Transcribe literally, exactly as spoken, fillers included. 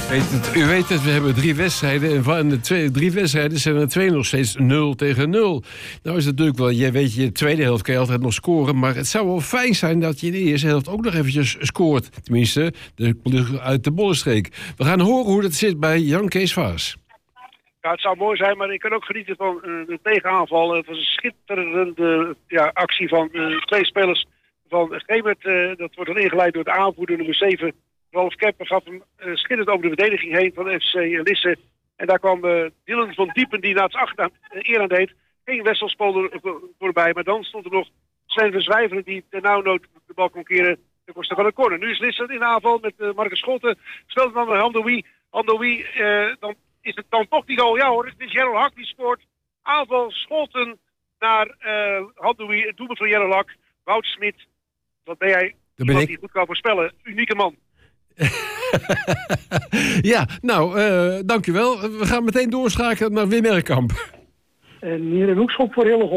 Weet het, u weet het, we hebben drie wedstrijden. En van de twee, drie wedstrijden zijn er twee nog steeds nul tegen nul. Nou is het natuurlijk wel, jij weet, je de tweede helft kan je altijd nog scoren. Maar het zou wel fijn zijn dat je in de eerste helft ook nog eventjes scoort. Tenminste, de, uit de bollenstreek. We gaan horen hoe dat zit bij Jan Kees Vaas. Ja, het zou mooi zijn, maar ik kan ook genieten van uh, de tegenaanval. Het was een schitterende ja, actie van uh, twee spelers van Gemert. Uh, dat wordt dan ingeleid door de aanvoerder nummer zeven. Ralf Kemper gaf hem uh, schitterend over de verdediging heen van F C Lisse. En daar kwam uh, Dylan van Diepen, die na het achteraan uh, eer aan deed. Geen Wesselspool er voorbij, maar dan stond er nog Sven Verzwijveren die ter nauwnood de bal kon keren ten koste van een corner. Nu is Lisse in de aanval met uh, Marcus Scholten. Speelt dan naar Handoui. Handoui, uh, dan is het dan toch die goal. Ja hoor, het is Gerald Hak die scoort. Aanval Scholten naar uh, Handoui. Het doelpunt van Gerald Hak. Wout Smit, wat ben jij? Dat ben ik. Die goed kan voorspellen. Unieke man. Ja, nou, uh, dankjewel. We gaan meteen doorschakelen naar Wim Erkamp. En hier een hoekschop voor Hillegom.